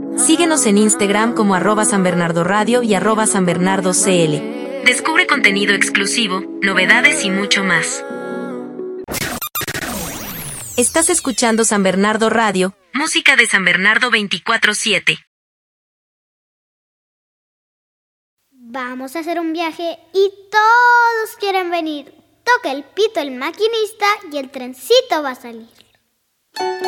Síguenos en Instagram como @sanbernardoradio y @sanbernardocl. Descubre contenido exclusivo, novedades y mucho más. Estás escuchando San Bernardo Radio, música de San Bernardo 24/7. Vamos a hacer un viaje y todos quieren venir. Toca el pito el maquinista y el trencito va a salir.